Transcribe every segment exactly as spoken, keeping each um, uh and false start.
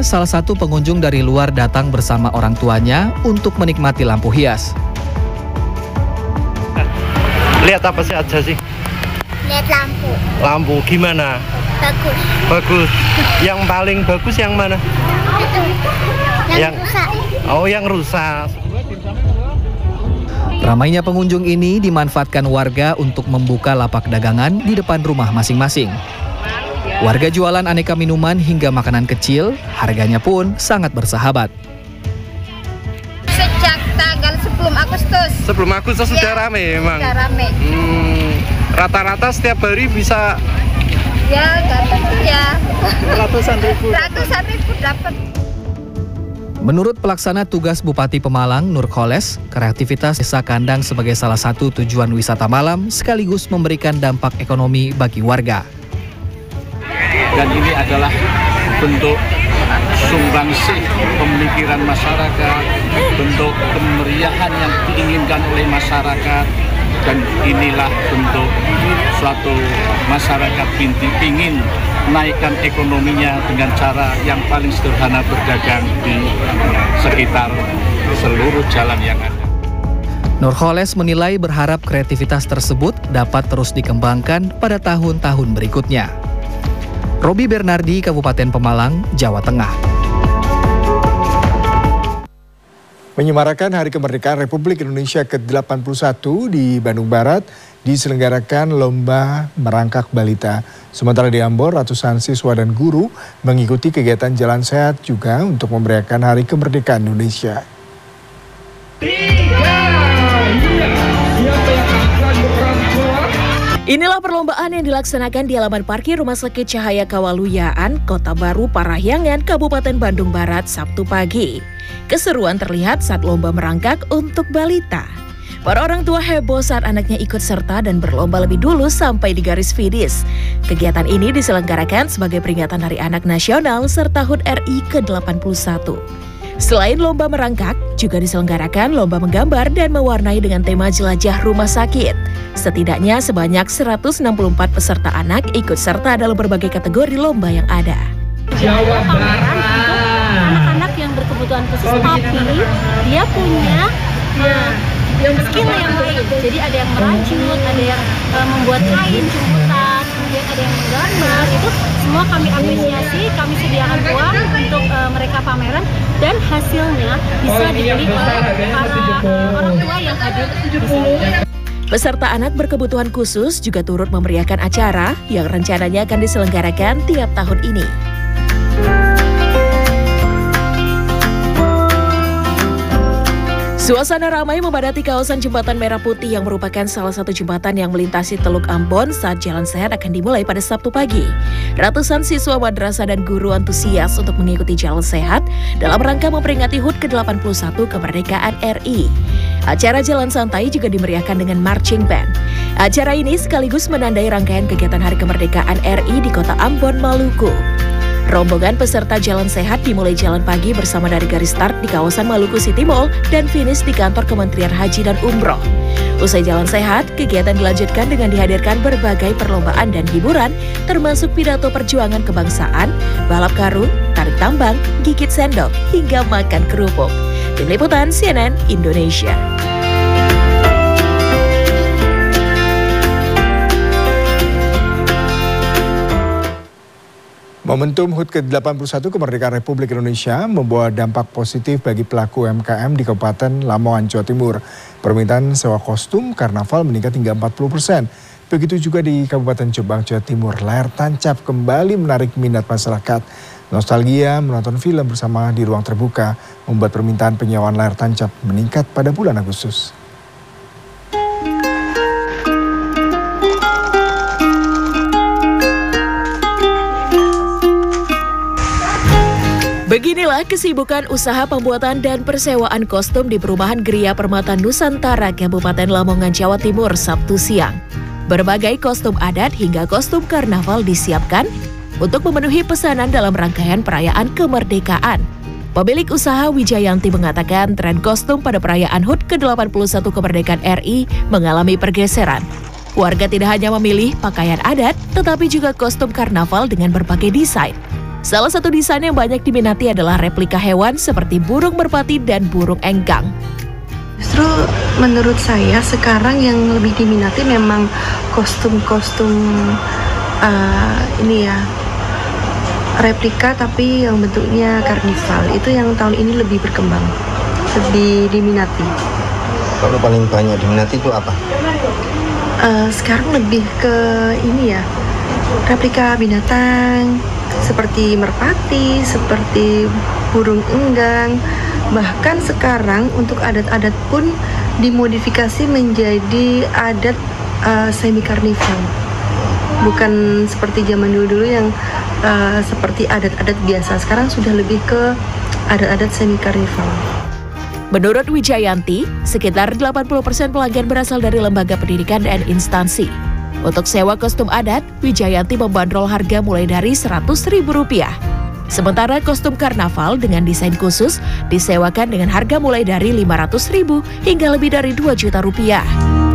salah satu pengunjung dari luar datang bersama orang tuanya untuk menikmati lampu hias. Lihat apa sih aja sih? Lihat lampu. Lampu gimana? Bagus. Bagus. Yang paling bagus yang mana? Itu. Yang, Yang- rusak. Oh, yang rusak. Ramainya pengunjung ini dimanfaatkan warga untuk membuka lapak dagangan di depan rumah masing-masing. Warga jualan aneka minuman hingga makanan kecil, harganya pun sangat bersahabat. Sejak tanggal sepuluh Agustus. Sebelum Agustus sudah Ya, rame memang. Sudah rame. Hmm, rata-rata setiap hari bisa Ya, gantung ya. ratusan ribu. Ratusan ribu dapat. Menurut pelaksana tugas Bupati Pemalang, Nurkholes, kreativitas Desa Kandang sebagai salah satu tujuan wisata malam sekaligus memberikan dampak ekonomi bagi warga. Dan ini adalah bentuk sumbangsih pemikiran masyarakat, bentuk kemeriahan yang diinginkan oleh masyarakat, dan inilah bentuk suatu masyarakat binti pingin naikkan ekonominya dengan cara yang paling sederhana, berdagang di sekitar seluruh jalan yang ada. Nurkholes menilai berharap kreativitas tersebut dapat terus dikembangkan pada tahun-tahun berikutnya. Robi Bernardi, Kabupaten Pemalang, Jawa Tengah. Menyemarakan Hari Kemerdekaan Republik Indonesia ke delapan puluh satu di Bandung Barat diselenggarakan lomba merangkak balita. Sementara di Ambon, ratusan siswa dan guru mengikuti kegiatan jalan sehat juga untuk memeriahkan Hari Kemerdekaan Indonesia. Inilah perlombaan yang dilaksanakan di halaman parkir Rumah Sakit Cahaya Kawaluyaan, Kota Baru, Parahyangan, Kabupaten Bandung Barat, Sabtu pagi. Keseruan terlihat saat lomba merangkak untuk balita. Para orang tua heboh saat anaknya ikut serta dan berlomba lebih dulu sampai di garis finish. Kegiatan ini diselenggarakan sebagai peringatan Hari Anak Nasional serta H U T R I ke delapan puluh satu. Selain lomba merangkak, juga diselenggarakan lomba menggambar dan mewarnai dengan tema jelajah rumah sakit. Setidaknya sebanyak seratus enam puluh empat peserta anak ikut serta dalam berbagai kategori lomba yang ada. Jawa Barat anak-anak yang berkebutuhan khusus, tapi dia punya uh, skill yang baik. Jadi ada yang merajut, ada yang uh, membuat kain jemputan, kemudian ada yang menggambar. Itu semua kami apresiasi, kami sediakan uang untuk uh, mereka pameran, dan hasilnya bisa dibeli oleh para uh, orang tua yang hadir di sini. Peserta anak berkebutuhan khusus juga turut memeriahkan acara yang rencananya akan diselenggarakan tiap tahun ini. Suasana ramai memadati kawasan Jembatan Merah Putih yang merupakan salah satu jembatan yang melintasi Teluk Ambon saat jalan sehat akan dimulai pada Sabtu pagi. Ratusan siswa madrasah dan guru antusias untuk mengikuti jalan sehat dalam rangka memperingati H U T ke delapan puluh satu Kemerdekaan R I. Acara jalan santai juga dimeriahkan dengan marching band. Acara ini sekaligus menandai rangkaian kegiatan Hari Kemerdekaan R I di Kota Ambon, Maluku. Rombongan peserta jalan sehat dimulai jalan pagi bersama dari garis start di kawasan Maluku City Mall dan finish di kantor Kementerian Haji dan Umroh. Usai jalan sehat, kegiatan dilanjutkan dengan dihadirkan berbagai perlombaan dan hiburan, termasuk pidato perjuangan kebangsaan, balap karung, tarik tambang, gigit sendok, hingga makan kerupuk. Tim Liputan C N N Indonesia. Momentum H U T ke delapan puluh satu Kemerdekaan Republik Indonesia membawa dampak positif bagi pelaku U M K M di Kabupaten Lamongan, Jawa Timur. Permintaan sewa kostum karnaval meningkat hingga empat puluh persen. Begitu juga di Kabupaten Jombang, Jawa Timur. Layar tancap kembali menarik minat masyarakat. Nostalgia menonton film bersama di ruang terbuka membuat permintaan penyewaan layar tancap meningkat pada bulan Agustus. Beginilah kesibukan usaha pembuatan dan persewaan kostum di perumahan Gria Permata Nusantara, Kabupaten Lamongan, Jawa Timur, Sabtu siang. Berbagai kostum adat hingga kostum karnaval disiapkan untuk memenuhi pesanan dalam rangkaian perayaan kemerdekaan. Pemilik usaha Wijayanti mengatakan tren kostum pada perayaan H U T ke delapan puluh satu Kemerdekaan R I mengalami pergeseran. Warga tidak hanya memilih pakaian adat, tetapi juga kostum karnaval dengan berbagai desain. Salah satu desain yang banyak diminati adalah replika hewan seperti burung merpati dan burung enggang. Justru menurut saya sekarang yang lebih diminati memang kostum-kostum uh, ini ya, replika tapi yang bentuknya karnival. Itu yang tahun ini lebih berkembang, lebih diminati. Kalau paling banyak diminati itu apa? Uh, sekarang lebih ke ini ya, replika binatang seperti merpati, seperti burung enggang. Bahkan sekarang untuk adat-adat pun dimodifikasi menjadi adat uh, semi karnival. Bukan seperti zaman dulu-dulu yang uh, seperti adat-adat biasa. Sekarang sudah lebih ke adat-adat semi karnival. Menurut Wijayanti, sekitar delapan puluh persen pelanggan berasal dari lembaga pendidikan dan instansi. Untuk sewa kostum adat, Wijayanti membandrol harga mulai dari seratus ribu rupiah. Sementara kostum karnaval dengan desain khusus disewakan dengan harga mulai dari lima ratus ribu hingga lebih dari dua juta rupiah.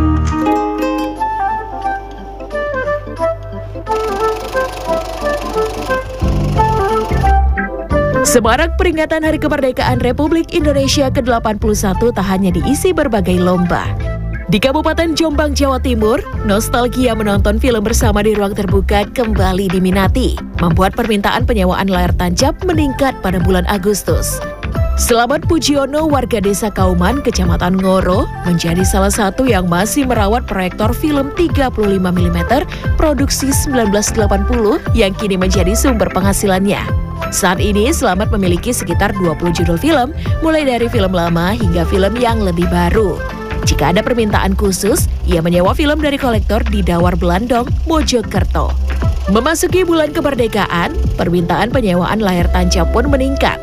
Semarak peringatan Hari Kemerdekaan Republik Indonesia ke delapan puluh satu tak hanya diisi berbagai lomba. Di Kabupaten Jombang, Jawa Timur, nostalgia menonton film bersama di ruang terbuka kembali diminati, membuat permintaan penyewaan layar tancap meningkat pada bulan Agustus. Selamat Pujiono, warga desa Kauman, Kecamatan Ngoro, menjadi salah satu yang masih merawat proyektor film tiga puluh lima milimeter produksi seribu sembilan ratus delapan puluh yang kini menjadi sumber penghasilannya. Saat ini, Selamat memiliki sekitar dua puluh judul film, mulai dari film lama hingga film yang lebih baru. Jika ada permintaan khusus, ia menyewa film dari kolektor di Dawar Belandong, Mojokerto. Memasuki bulan kemerdekaan, permintaan penyewaan layar tancap pun meningkat.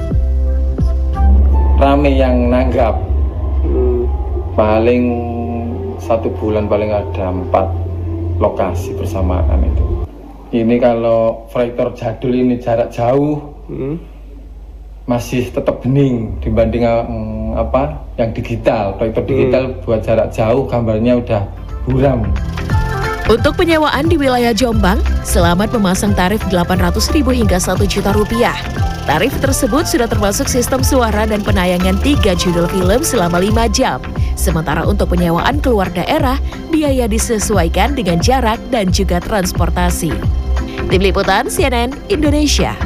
Rame yang nanggap, paling satu bulan paling ada empat lokasi bersamaan itu. Ini kalau proyektor jadul ini jarak jauh, hmm. masih tetap bening dibanding um, apa yang digital. Proyektor digital hmm. buat jarak jauh gambarnya udah buram. Untuk penyewaan di wilayah Jombang, Selamat memasang tarif delapan ratus ribu hingga satu juta rupiah. Tarif tersebut sudah termasuk sistem suara dan penayangan tiga judul film selama lima jam. Sementara untuk penyewaan keluar daerah, biaya disesuaikan dengan jarak dan juga transportasi. Tim Liputan C N N Indonesia.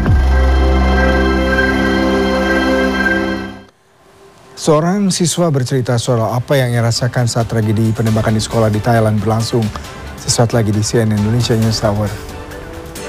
Seorang siswa bercerita soal apa yang ia rasakan saat tragedi penembakan di sekolah di Thailand berlangsung. Sesaat lagi di C N N Indonesia News Hour.